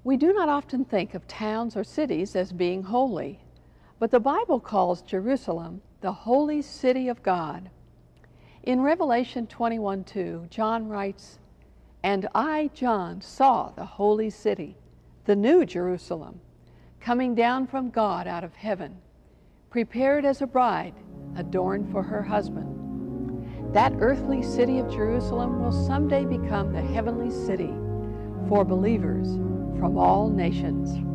We do not often think of towns or cities as being holy, but the Bible calls Jerusalem the holy city of God. In Revelation 21:2, John writes, "And I, John, saw the holy city, the new Jerusalem, coming down from God out of heaven, prepared as a bride, adorned for her husband." That earthly city of Jerusalem will someday become the heavenly city for believers from all nations.